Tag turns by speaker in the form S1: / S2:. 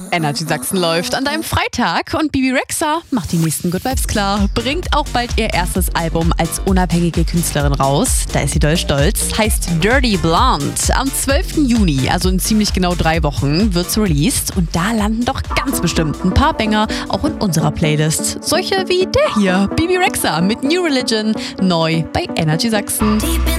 S1: Energy Sachsen läuft an deinem Freitag und Bibi Rexha macht die nächsten Good Vibes klar. Bringt auch bald ihr erstes Album als unabhängige Künstlerin raus. Da ist sie doll stolz. Heißt Dirty Blonde. Am 12. Juni, also in ziemlich genau 3 Wochen, wird's released. Und da landen doch ganz bestimmt ein paar Banger auch in unserer Playlist. Solche wie der hier, Bibi Rexha mit New Religion, neu bei Energy Sachsen.